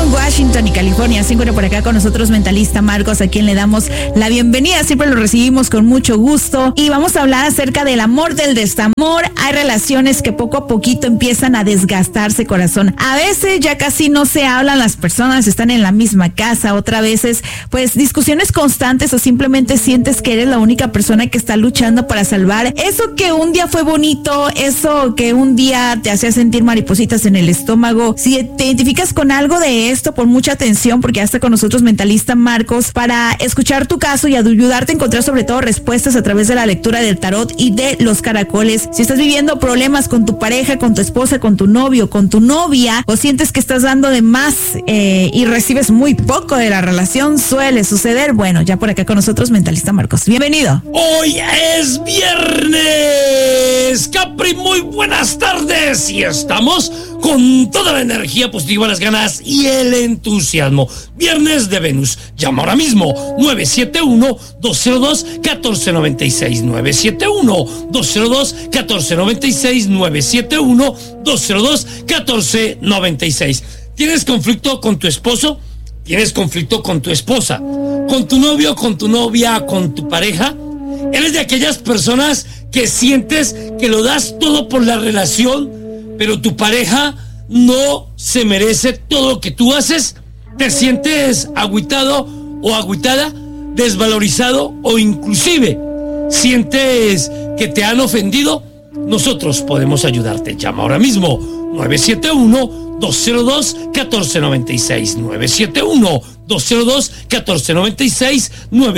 Washington y California. Se encuentra por acá con nosotros mentalista Marcos, a quien le damos la bienvenida. Siempre lo recibimos con mucho gusto y vamos a hablar acerca del amor, del desamor. Hay relaciones que poco a poquito empiezan a desgastarse, corazón. A veces ya casi no se hablan las personas, están en la misma casa. Otras veces, pues, discusiones constantes o simplemente sientes que eres la única persona que está luchando para salvar eso que un día fue bonito, eso que un día te hacía sentir maripositas en el estómago. Si te identificas con algo de esto, pon mucha atención porque ya está con nosotros mentalista Marcos para escuchar tu caso y ayudarte a encontrar sobre todo respuestas a través de la lectura del tarot y de los caracoles. Si estás viviendo problemas con tu pareja, con tu esposa, con tu novio, con tu novia, o sientes que estás dando de más y recibes muy poco de la relación, suele suceder. Bueno, ya por acá con nosotros mentalista Marcos. Bienvenido. Hoy es viernes, Capri, muy buenas tardes y estamos con toda la energía positiva, las ganas y el entusiasmo. Viernes de Venus. Llama ahora mismo 971-202-1496, 971-202-1496, 971-202-1496. ¿Tienes conflicto con tu esposo? ¿Tienes conflicto con tu esposa? ¿Con tu novio, con tu novia, con tu pareja? ¿Eres de aquellas personas que sientes que lo das todo por la relación, pero tu pareja no se merece todo lo que tú haces? ¿Te sientes agüitado o agüitada, desvalorizado o inclusive sientes que te han ofendido? Nosotros podemos ayudarte. Llama ahora mismo 971-202-1496, 971-202-1496,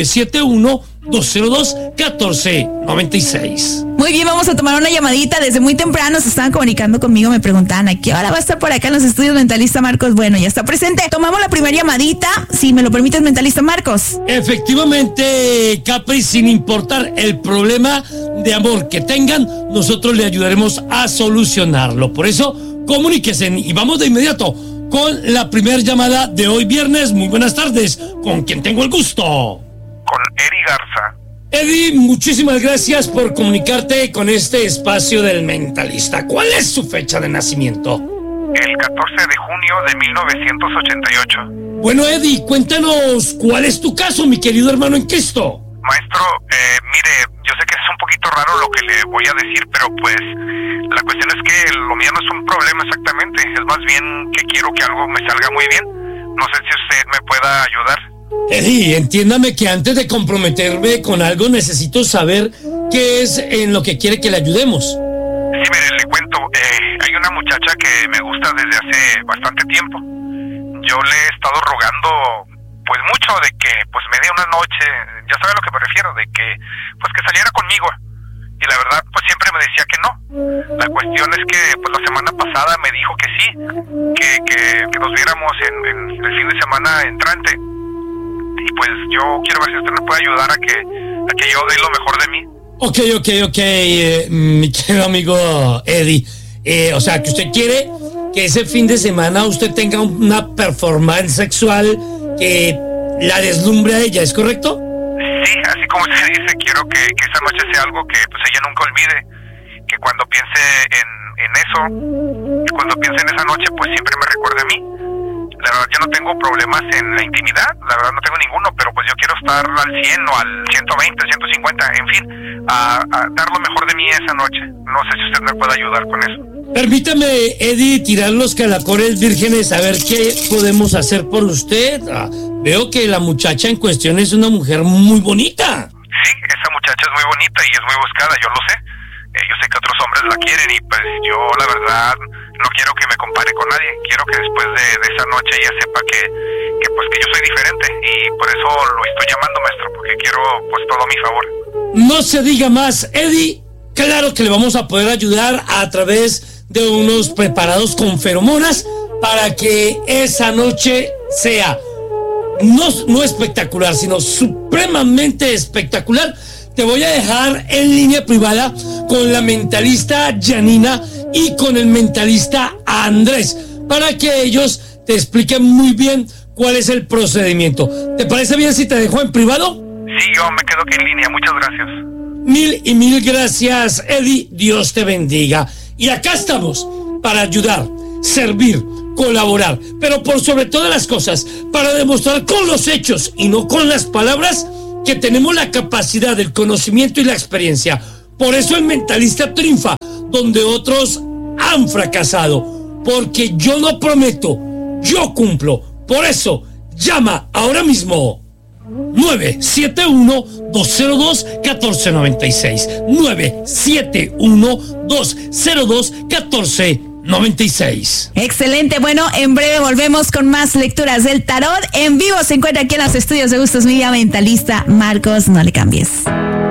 971-202-1496. Muy bien, vamos a tomar una llamadita. Desde muy temprano se estaban comunicando conmigo, me preguntaban ¿a qué hora va a estar por acá en los estudios mentalista Marcos? Bueno, ya está presente. Tomamos la primera llamadita, si me lo permites, mentalista Marcos. Efectivamente, Capri, sin importar el problema de amor que tengan, nosotros le ayudaremos a solucionarlo. Por eso, comuníquese y vamos de inmediato con la primera llamada de hoy viernes. Muy buenas tardes, ¿con quién tengo el gusto? Con Eddie Garza. Eddie, muchísimas gracias por comunicarte con este espacio del mentalista. ¿Cuál es su fecha de nacimiento? El 14 de junio de 1988. Bueno, Eddie, cuéntanos, ¿cuál es tu caso, mi querido hermano en Cristo? Maestro, mire, yo sé que es un poquito raro lo que le voy a decir, pero pues la cuestión es que lo mío no es un problema exactamente. Es más bien que quiero que algo me salga muy bien. No sé si usted me pueda ayudar. Eddie, entiéndame que antes de comprometerme con algo necesito saber qué es en lo que quiere que le ayudemos. Sí, mire, le cuento. Hay una muchacha que me gusta desde hace bastante tiempo. Yo le he estado rogando pues mucho de que pues me dé una noche, ya sabe a lo que me refiero, de que pues que saliera conmigo. Y la verdad pues siempre me decía que no. La cuestión es que pues la semana pasada me dijo que sí, que nos viéramos en el fin de semana entrante. Y pues yo quiero ver si usted me puede ayudar a que yo dé lo mejor de mí. Ok, mi querido amigo Eddie. O sea, que usted quiere que ese fin de semana usted tenga una performance sexual que la deslumbre a ella, ¿es correcto? Sí, así como usted dice, quiero que esa noche sea algo que pues ella nunca olvide. Que cuando piense en eso, cuando piense en esa noche, pues siempre me recuerde a mí. La verdad, yo no tengo problemas en la intimidad, la verdad no tengo ninguno, pero pues yo quiero estar al 100 o al 120, 150, en fin, a dar lo mejor de mí esa noche. No sé si usted me puede ayudar con eso. Permítame, Eddie, tirar los caracoles vírgenes a ver qué podemos hacer por usted. Veo que la muchacha en cuestión es una mujer muy bonita. Sí, esa muchacha es muy bonita y es muy buscada, yo lo sé. Yo sé que otros hombres la quieren y pues yo la verdad no quiero que me compare con nadie. Quiero que después de esa noche ella sepa que yo soy diferente y por eso lo estoy llamando, maestro, porque quiero pues todo a mi favor. No se diga más, Eddie. Claro que le vamos a poder ayudar a través de unos preparados con feromonas para que esa noche sea no espectacular, sino supremamente espectacular. Te voy a dejar en línea privada con la mentalista Janina y con el mentalista Andrés para que ellos te expliquen muy bien cuál es el procedimiento. ¿Te parece bien si te dejo en privado? Sí, yo me quedo aquí en línea. Muchas gracias. Mil gracias, Eddie. Dios te bendiga. Y acá estamos para ayudar, servir, colaborar, pero por sobre todas las cosas, para demostrar con los hechos y no con las palabras que tenemos la capacidad, el conocimiento y la experiencia. Por eso el mentalista triunfa donde otros han fracasado, porque yo no prometo, yo cumplo. Por eso, llama ahora mismo 971-202-1496. 971-202-1496. Excelente. Bueno, en breve volvemos con más lecturas del tarot. En vivo se encuentra aquí en los estudios de Gustos Media mentalista Marcos. No le cambies.